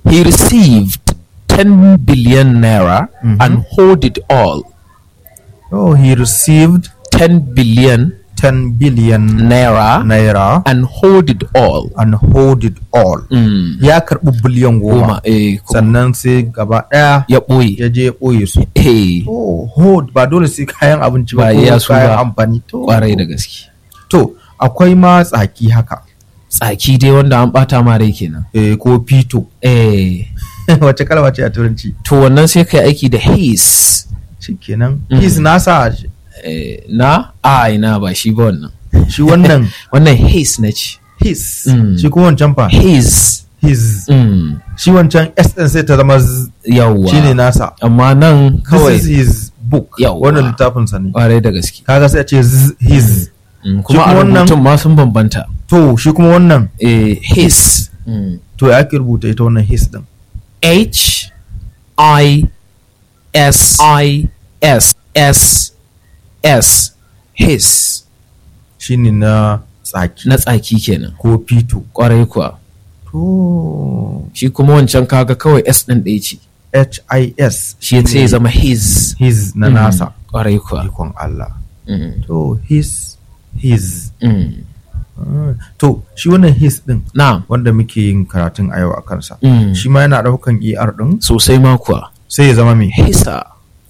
He received 10 billion naira and hold it all. Oh, he received 10 billion 10 billion naira and hold it all. And hold it all. Ya karɓi biliyan goma. Sannan sai gaba ɗaya ya ɓoye. Ya je ya ɓoye su. Oh, hold ba dole sai kayan abinci ba ko kayan amfani. Kwarai da gaske. To, akwai ma tsaki haka. Tsaki dai wanda an ɓata ma rai kenan. Ko fito. Wace kalma ce a turanci? To wannan sai kai aiki da his. Shikenan. His nasa. Na ina ba shi ba wannan. Shi wannan wannan his na ci. His. Shi ko wancan fa? His. Shi wancan s din sai ta zama yawwa. Shine nasa. Amma nan kawai this is his book. Wannan littafin sa ne. Ƙwarai da gaske. Kaga sai a ce his. Kuma a rubutun ma sun bambanta. To shi kuma wannan his. To ya ake rubuta ita wannan his din? HISS his. Shine na tsaki. Na tsaki kenan. Ko fito. Kwarai kuwa. To shi kuma wancan kaga kawai S din ɗaya ce. HIS. Shi sai zama his. His na nasa. Kwarai kuwa. Ikon Allah. To his. To shi wannan his din wanda muke yin karatun a yau a kansa shi ma yana daukan ER din sosai ma kuwa sai ya zama me hisa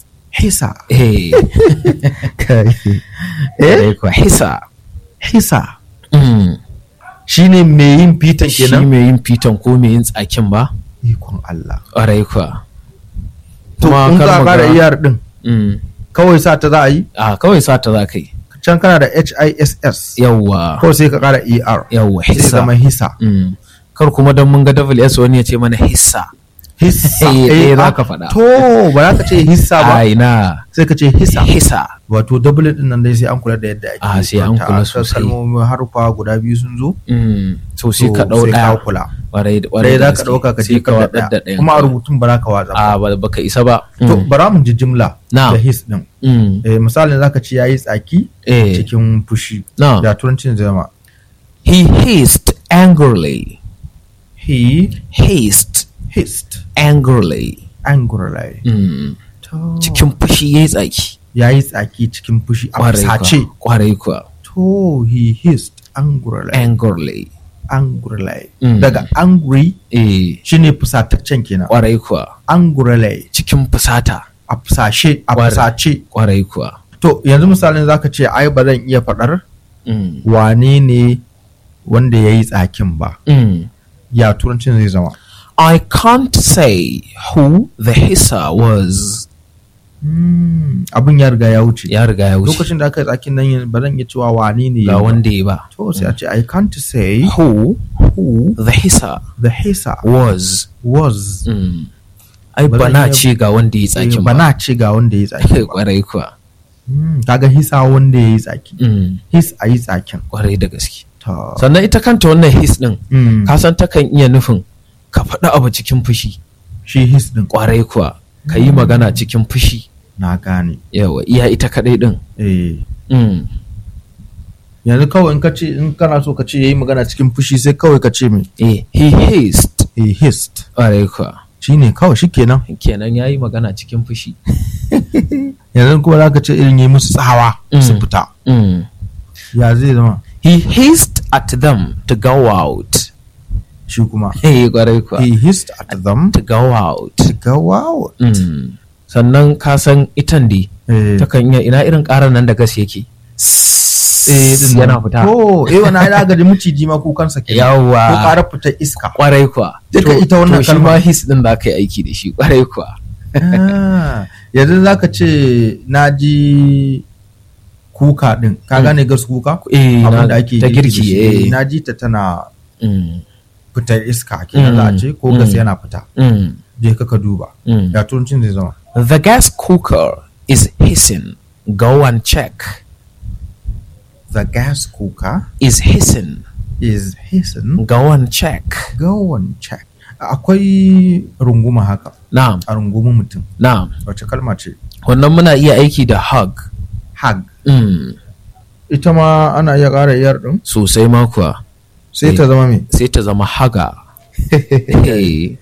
kuwa hisa shine mai yin fitan kenan shi mai yin fitan ko mai yin tsakin ba ikon Allah ƙwarai kuwa to kun ka fara ER din kawai sa ta za a yi kawai sa ta za ka yi can kana da HISS yawwa ko sai ka kara ER yawwa hissa sai zama hissa kar kuma don mun ga double S wani ya ce mana hissa za ka faɗa to ba za ka ce hissa ba ina sai ka ce hissa wato double din nan dai sai an kula da yadda ake sai an kula sosai kalmomin harufa guda biyu sun zo to sai ka dau ɗaya kula warai za ka ɗauka ka je ka wadda ɗaya kuma a rubutun ba za ka watsa ba ka isa ba to bara mu ji jimla da his din misalin za ka ce yayi tsaki cikin fushi da turancin zai zama he hissed angrily he hissed angrily cikin fushi yayi tsaki cikin fushi a fusace kwarai kuwa to he hissed angrily daga angry shine fusataccen kenan kwarai kuwa angrily cikin fusata a fusace kwarai kuwa to yanzu misalin zaka ce ai ba zan iya faɗar wane ne wanda yayi tsakin ba ya turancin zai zama I can't say who the hisser was. Abin ya riga ya wuce. Lokacin da aka yi tsakin nan ba zan iya cewa wane ne ga wanda ya ba. To sai a ce I can't say who the hisser was. Ai bana ce ga wanda ya tsaki ba. Bana ce ga wanda ya tsaki. Kwarai kuwa. Kaga hisa wanda ya yi tsaki. His a yi tsakin. Kwarai da gaske. Sannan ita kanta wannan his din ka san takan iya nufin ka faɗi abu cikin fushi. Shi his din. Kwarai kuwa. Ka yi magana cikin fushi. Na gane. Yawa iya ita kadai din. Yanzu kawai in kana so ka ce yayi magana cikin fushi sai kawai ka ce me? He hissed. Kwarai kuwa. Shine kawai shikenan. Kenan yayi magana cikin fushi. Yanzu kuma zaka ce irin yi musu tsawa su fita. Ya zai zama? He hissed at them to go out. Shi kuma. Kwarai kuwa. He hissed at them to go out. Sannan ka san itan dai takan iya ina irin ƙarar nan da gas yake yana fita wani ana gaji maciji ma kukansa ke yawa ko ƙarar fitar iska kwarai kuwa duka ita wannan kalma shi ma his din da aka yi aiki da shi kwarai kuwa yanzu zaka ce na ji kuka din ka gane gas kuka abin da ake ta girki na ji ta tana fitar iska kenan za a ce ko gas yana fita je ka duba ya turancin zai zama the gas cooker is hissing. Go and check. The gas cooker is hissing. Go and check. Akwai runguma haka. Na'am. A runguma mutum. Na'am. Wace kalma ce? Wannan muna iya aiki da hug. Ita ma ana iya ƙara iyar ɗin? Sosai ma kuwa. Sai ta zama me? Sai ta zama haga.